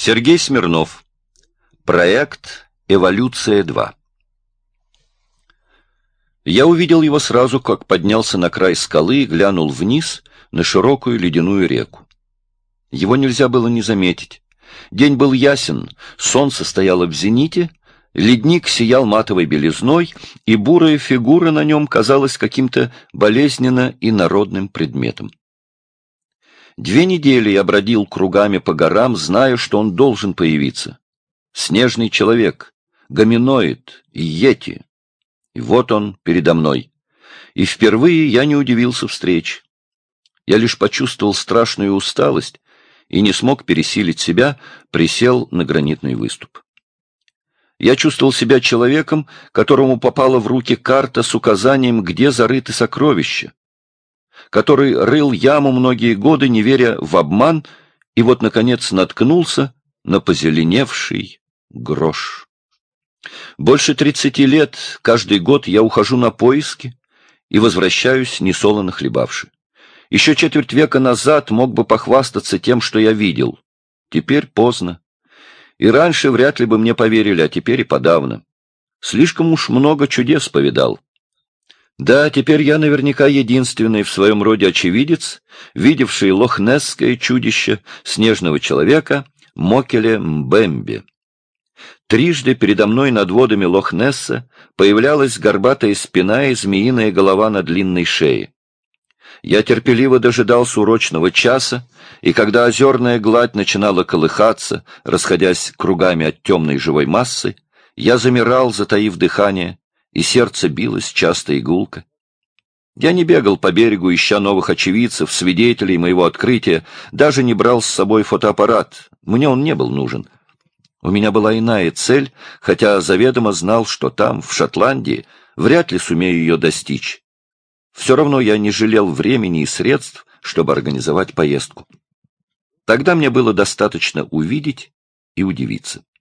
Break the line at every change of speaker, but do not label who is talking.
Сергей Смирнов. Проект «Эволюция-2». Я увидел его сразу, как поднялся на край скалы и глянул вниз на широкую ледяную реку. Его нельзя было не заметить. День был ясен, солнце стояло в зените, ледник сиял матовой белизной, и бурая фигура на нем казалась каким-то болезненно инородным предметом. 2 недели я бродил кругами по горам, зная, что он должен появиться. Снежный человек, гоминоид, йети. И вот он передо мной. И впервые я не удивился встрече. Я лишь почувствовал страшную усталость и не смог пересилить себя, присел на гранитный выступ. Я чувствовал себя человеком, которому попала в руки карта с указанием, где зарыты сокровища, который рыл яму многие годы, не веря в обман, и вот, наконец, наткнулся на позеленевший грош. Больше 30 лет каждый год я ухожу на поиски и возвращаюсь несолоно хлебавши. Еще четверть века назад мог бы похвастаться тем, что я видел. Теперь поздно. И раньше вряд ли бы мне поверили, а теперь и подавно. Слишком уж много чудес повидал. Да, теперь я наверняка единственный в своем роде очевидец, видевший лохнесское чудище снежного человека Мокеле Мбембе. Трижды передо мной над водами Лох-Несса появлялась горбатая спина и змеиная голова на длинной шее. Я терпеливо дожидался урочного часа, и когда озерная гладь начинала колыхаться, расходясь кругами от темной живой массы, я замирал, затаив дыхание, и сердце билось часто и гулко. Я не бегал по берегу, ища новых очевидцев, свидетелей моего открытия, даже не брал с собой фотоаппарат, мне он не был нужен. У меня была иная цель, хотя заведомо знал, что там, в Шотландии, вряд ли сумею ее достичь. Все равно я не жалел времени и средств, чтобы организовать поездку. Тогда мне было достаточно увидеть и удивиться.